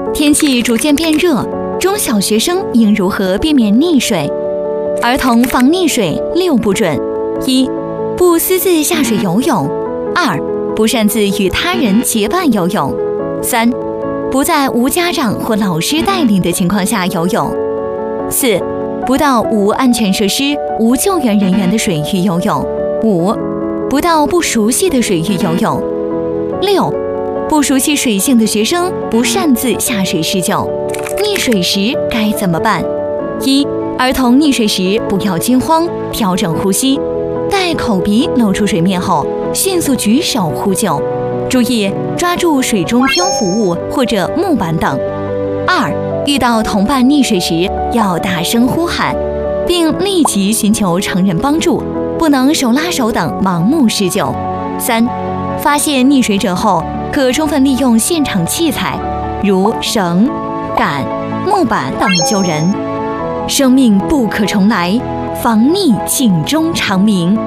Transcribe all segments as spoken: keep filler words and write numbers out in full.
天气逐渐变热，中小学生应如何避免溺水？儿童防溺水六不准：一、不私自下水游泳；二、不擅自与他人结伴游泳；三、不在无家长或老师带领的情况下游泳；四、不到无安全设施、无救援人员的水域游泳；五、不到不熟悉的水域游泳；六、不熟悉水性的学生不擅自下水施救。溺水时该怎么办？一、儿童溺水时不要惊慌，调整呼吸，待口鼻露出水面后，迅速举手呼救，注意抓住水中漂浮物或者木板等。二、遇到同伴溺水时，要大声呼喊，并立即寻求成人帮助，不能手拉手等盲目施救。三、发现溺水者后，可充分利用现场器材，如绳、杆、木板等救人。生命不可重来，防溺警钟长鸣。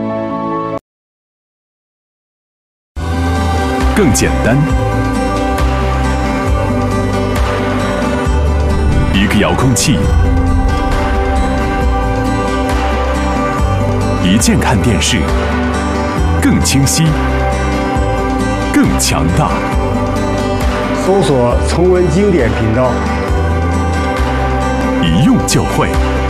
更简单，一个遥控器，一键看电视，更清晰，更强大。 搜索重温经典频道， 一用就会。